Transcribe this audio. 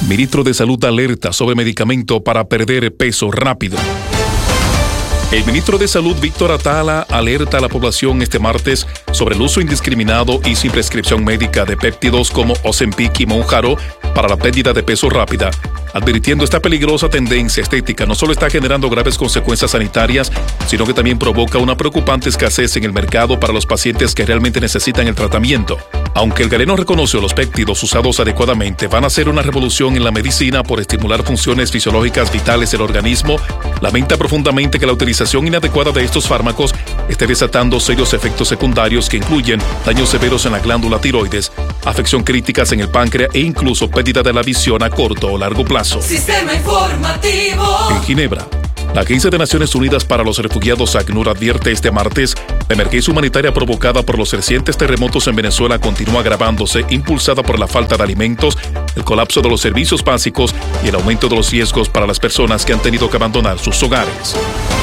Ministro de Salud alerta sobre medicamento para perder peso rápido. El ministro de Salud, Víctor Atala, alerta a la población este martes sobre el uso indiscriminado y sin prescripción médica de péptidos como Ozempic y Mounjaro para la pérdida de peso rápida, advirtiendo esta peligrosa tendencia estética no solo está generando graves consecuencias sanitarias, sino que también provoca una preocupante escasez en el mercado para los pacientes que realmente necesitan el tratamiento. Aunque el galeno reconoció los péptidos usados adecuadamente van a ser una revolución en la medicina por estimular funciones fisiológicas vitales del organismo, lamenta profundamente que la utilización inadecuada de estos fármacos esté desatando serios efectos secundarios que incluyen daños severos en la glándula tiroides, afección críticas en el páncreas e incluso pérdida de la visión a corto o largo plazo. Sistema informativo. En Ginebra, la Agencia de Naciones Unidas para los Refugiados ACNUR advierte este martes la emergencia humanitaria provocada por los recientes terremotos en Venezuela continúa agravándose, impulsada por la falta de alimentos, el colapso de los servicios básicos y el aumento de los riesgos para las personas que han tenido que abandonar sus hogares.